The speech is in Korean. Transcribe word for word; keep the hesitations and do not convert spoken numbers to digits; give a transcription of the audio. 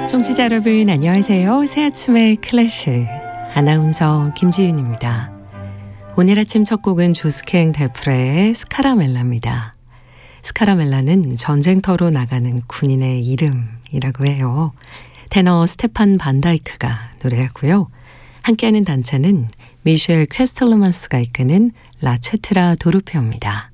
청취자 여러분 안녕하세요. 새아침의 클래식 아나운서 김지윤입니다. 오늘 아침 첫 곡은 조스케잉 데프레의 스카라멜라입니다. 스카라멜라는 전쟁터로 나가는 군인의 이름이라고 해요. 테너 스테판 반다이크가 노래하고요. 함께하는 단체는 미셸 퀘스텔로만스가 이끄는 라체트라 도르페오입니다.